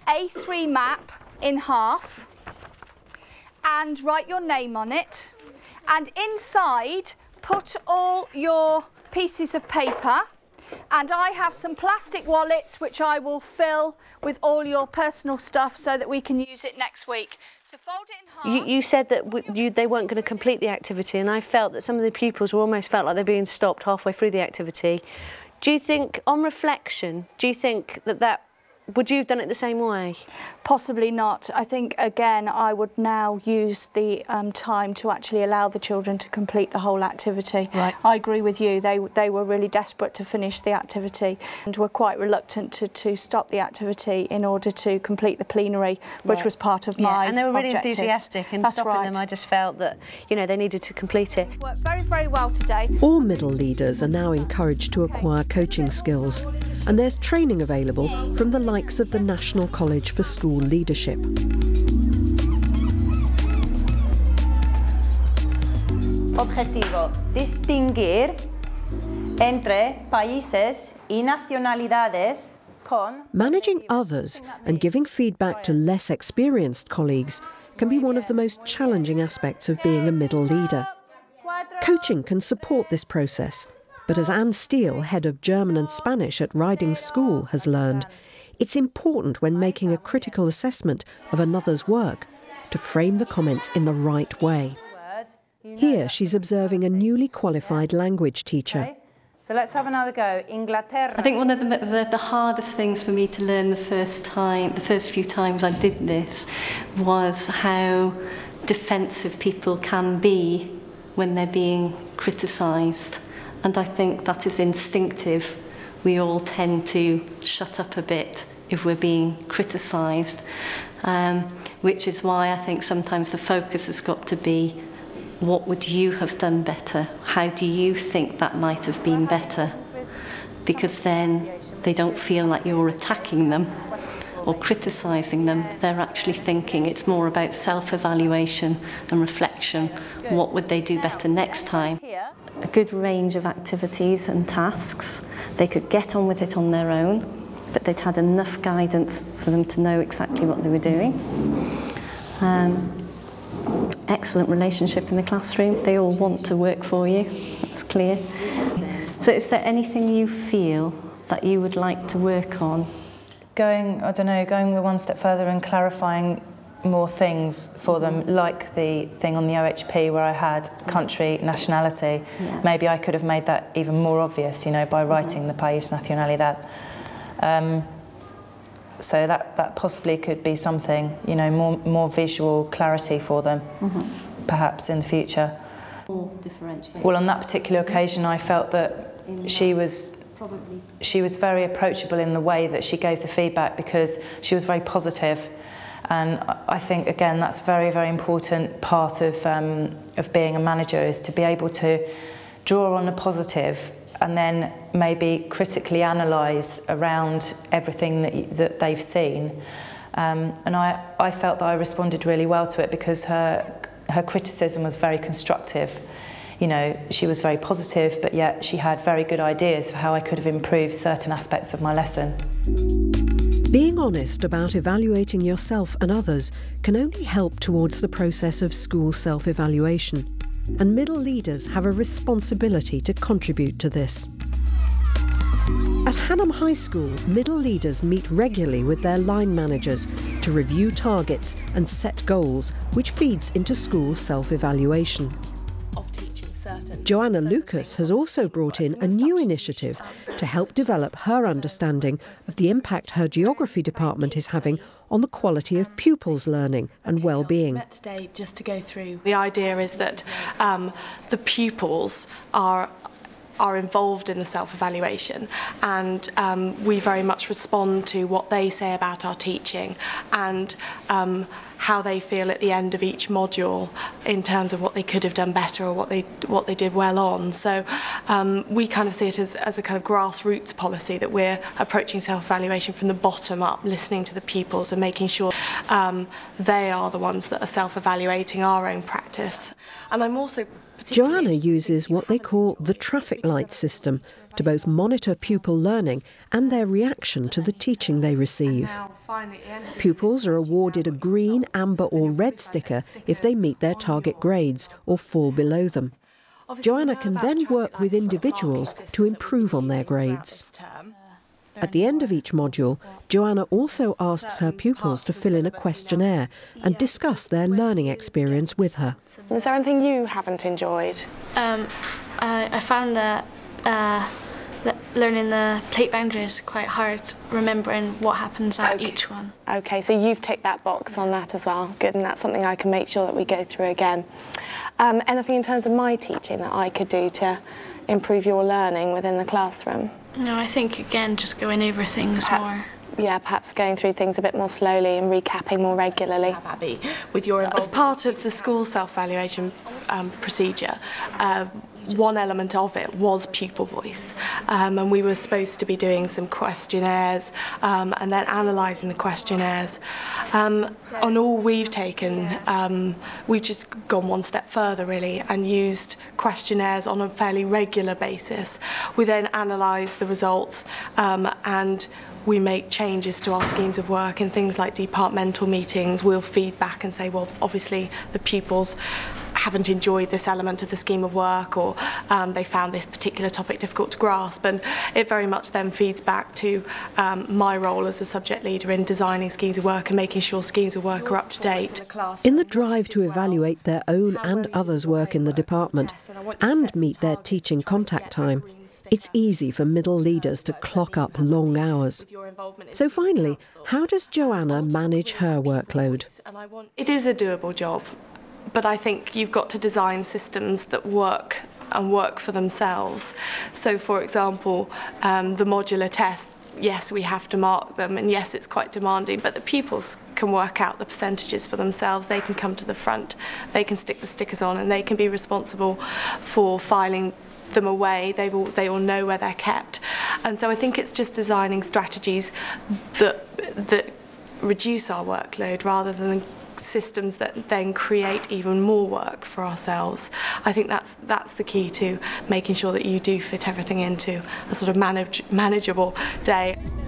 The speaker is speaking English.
A3 map in half and write your name on it, and inside put all your pieces of paper, and I have some plastic wallets which I will fill with all your personal stuff so that we can use it next week. So fold it in half. You said that they weren't going to complete the activity, and I felt that some of the pupils almost felt like they're being stopped halfway through the activity. Do you think, on reflection, do you think that would you have done it the same way? Possibly not. I think, again, I would now use the time to actually allow the children to complete the whole activity. Right. I agree with you. They were really desperate to finish the activity and were quite reluctant to stop the activity in order to complete the plenary, which was part of my and they were really objectives. enthusiastic in That's stopping right. them. I just felt that, you know, they needed to complete it. Worked very, very well today. All middle leaders are now encouraged to acquire coaching skills, and there's training available from the likes of the National College for School Leadership. Objetivo: distinguir entre países y nacionalidades con... Managing others and giving feedback to less experienced colleagues can be one of the most challenging aspects of being a middle leader. Coaching can support this process, but as Anne Steele, head of German and Spanish at Riding School, has learned, it's important when making a critical assessment of another's work to frame the comments in the right way. Here she's observing a newly qualified language teacher. So let's have another go. Inglaterra. I think one of the hardest things for me to learn the first few times I did this, was how defensive people can be when they're being criticised. And I think that is instinctive. We all tend to shut up a bit if we're being criticised, which is why I think sometimes the focus has got to be, what would you have done better? How do you think that might have been better? Because then they don't feel like you're attacking them or criticising them. They're actually thinking. It's more about self-evaluation and reflection. What would they do better next time? A good range of activities and tasks. They could get on with it on their own, but they'd had enough guidance for them to know exactly what they were doing. Excellent relationship in the classroom. They all want to work for you, that's clear. So is there anything you feel that you would like to work on? Going one step further and clarifying more things for them, like the thing on the OHP where I had country, nationality. Yeah. Maybe I could have made that even more obvious, you know, by writing the país nacionalidad. So that possibly could be something, you know, more visual clarity for them, perhaps in the future. Or differentiate. Well, on that particular occasion, I felt that she was very approachable in the way that she gave the feedback, because she was very positive. And I think, again, that's a very, very important part of being a manager, is to be able to draw on a positive and then maybe critically analyse around everything that they've seen. And I felt that I responded really well to it, because her criticism was very constructive. You know, she was very positive, but yet she had very good ideas for how I could have improved certain aspects of my lesson. Being honest about evaluating yourself and others can only help towards the process of school self-evaluation, and middle leaders have a responsibility to contribute to this. At Hanham High School, middle leaders meet regularly with their line managers to review targets and set goals, which feeds into school self-evaluation. Joanna Lucas has also brought in a new initiative to help develop her understanding of the impact her geography department is having on the quality of pupils' learning and well-being. Today, just to go through, the idea is that the pupils are involved in the self-evaluation, and we very much respond to what they say about our teaching and how they feel at the end of each module in terms of what they could have done better or what they did well on. So we kind of see it as a kind of grassroots policy, that we're approaching self-evaluation from the bottom up, listening to the pupils and making sure they are the ones that are self-evaluating our own practice. And I'm also Joanna uses what they call the traffic light system to both monitor pupil learning and their reaction to the teaching they receive. Pupils are awarded a green, amber or red sticker if they meet their target grades or fall below them. Joanna can then work with individuals to improve on their grades. At the end of each module, Joanna also asks her pupils to fill in a questionnaire and discuss their learning experience with her. Was there anything you haven't enjoyed? I found that learning the plate boundaries quite hard, remembering what happens at each one. Okay, so you've ticked that box on that as well. Good, and that's something I can make sure that we go through again. Anything in terms of my teaching that I could do to improve your learning within the classroom? No, I think, again, just going over things more. Yeah, perhaps going through things a bit more slowly and recapping more regularly. Abby, with your involvement. As part of the school self-evaluation procedure, one element of it was pupil voice, and we were supposed to be doing some questionnaires and then analysing the questionnaires. On all we've taken, we've just gone one step further really and used questionnaires on a fairly regular basis. We then analyse the results and we make changes to our schemes of work in things like departmental meetings. We'll feed back and say, well, obviously the pupils haven't enjoyed this element of the scheme of work, or they found this particular topic difficult to grasp, and it very much then feeds back to my role as a subject leader in designing schemes of work and making sure schemes of work are up to date. In the drive to evaluate their own and others' work in the department and meet their teaching contact time, it's easy for middle leaders to clock up long hours. So finally, how does Joanna manage her workload? It is a doable job, but I think you've got to design systems that work and work for themselves. So for example, the modular test, yes, we have to mark them, and yes, it's quite demanding, but the pupils can work out the percentages for themselves. They can come to the front, they can stick the stickers on, and they can be responsible for filing them away. They all know where they're kept. And so I think it's just designing strategies that reduce our workload rather than systems that then create even more work for ourselves. I think that's the key to making sure that you do fit everything into a sort of manageable day.